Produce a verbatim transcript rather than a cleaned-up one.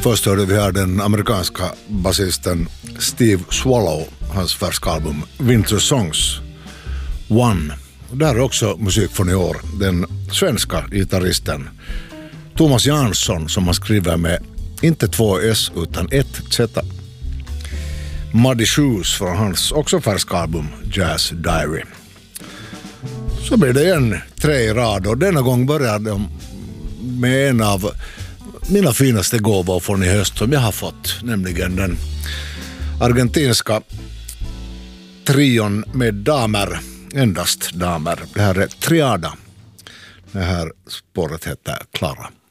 Först hörde vi här den amerikanska basisten Steve Swallow, hans färska album Winter Songs One. Där är också musik från i år. Den svenska gitarristen Thomas Jansson som har skrivit med inte två S utan ett Z. Muddy Shoes från hans också färska album Jazz Diary. Så blir det en tre i rad och denna gång börjar de med en av mina finaste gåvor från i höst som jag har fått, nämligen den argentinska trion med damer, endast damer. Det här är Triada. Det här spåret heter Clara.